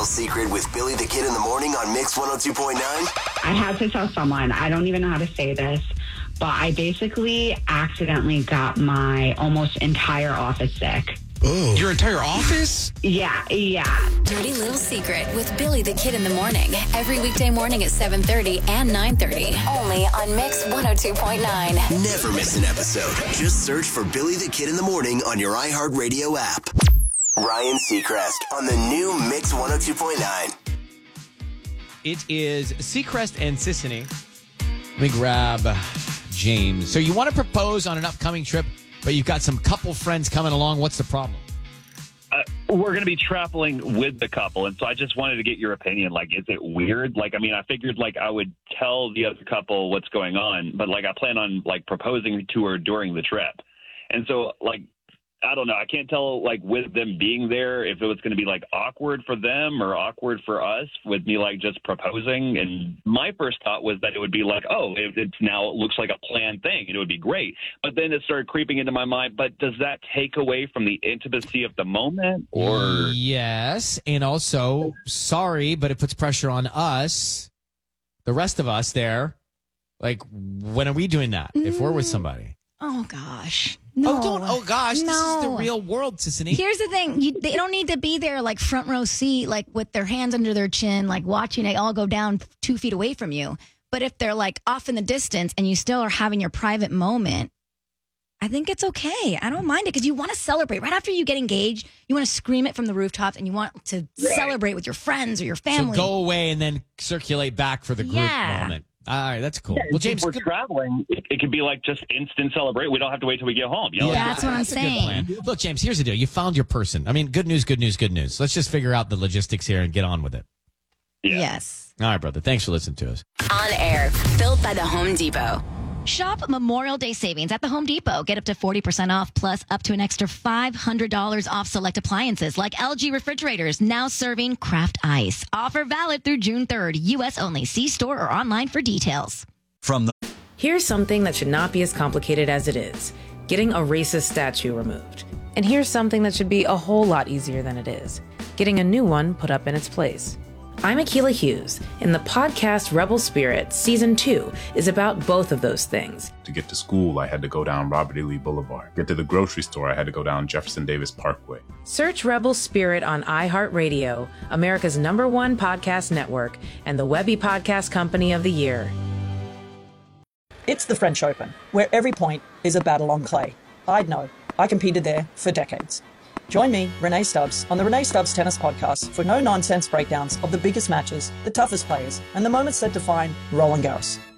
Little Secret with Billy the Kid in the Morning on Mix 102.9. I had to tell someone, I don't even know how to say this, but I basically accidentally got my almost entire office sick. Oh. Your entire office? Yeah. Dirty Little Secret with Billy the Kid in the Morning. Every weekday morning at 7:30 and 9:30. Only on Mix 102.9. Never miss an episode. Just search for Billy the Kid in the Morning on your iHeartRadio app. Ryan Seacrest on the new Mix 102.9. It is Seacrest and Sissany. Let me grab James. So you want to propose on an upcoming trip, but you've got some couple friends coming along. What's the problem? We're going to be traveling with the couple, and so I just wanted to get your opinion. Like, is it weird? Like, I mean, I figured, like, I would tell the other couple what's going on, but, like, I plan on, like, proposing to her during the trip. And so, like, I don't know. I can't tell, like, with them being there, if it was going to be, like, awkward for them or awkward for us with me, like, just proposing. And my first thought was that it would be like, oh, it looks like a planned thing, and it would be great. But then it started creeping into my mind, but does that take away from the intimacy of the moment? Or Yes, and also, sorry, but it puts pressure on us, the rest of us there. Like, when are we doing that if we're with somebody? Oh, gosh. No. This is No. the real world, Sissany. Here's the thing. They don't need to be there like front row seat, like with their hands under their chin, like watching it all go down 2 feet away from you. But if they're like off in the distance and you still are having your private moment, I think it's okay. I don't mind it because you want to celebrate. Right after you get engaged, you want to scream it from the rooftops and you want to celebrate with your friends or your family. So go away and then circulate back for the group moment. All right, that's cool. Yeah, well, James, if we're traveling, it could be like just instant celebrate. We don't have to wait till we get home. You know? Yeah, that's what I'm a good saying. plan. Look, James, here's the deal. You found your person. I mean, good news. Let's just figure out the logistics here and get on with it. Yeah. Yes. All right, brother. Thanks for listening to us. On air, built by the Home Depot. Shop Memorial Day savings at the Home Depot. Get up to 40% off plus up to an extra $500 off select appliances like LG refrigerators, now serving Kraft Ice. Offer valid through June 3rd. U.S. only. See store or online for details. Here's something that should not be as complicated as it is. Getting a racist statue removed. And here's something that should be a whole lot easier than it is. Getting a new one put up in its place. I'm Akilah Hughes, and the podcast Rebel Spirit Season 2 is about both of those things. To get to school, I had to go down Robert E. Lee Boulevard. Get to the grocery store, I had to go down Jefferson Davis Parkway. Search Rebel Spirit on iHeartRadio, America's #1 podcast network, and the Webby Podcast Company of the Year. It's the French Open, where every point is a battle on clay. I'd know. I competed there for decades. Join me, Renee Stubbs, on the Renee Stubbs Tennis Podcast for no-nonsense breakdowns of the biggest matches, the toughest players, and the moments that define Roland Garros.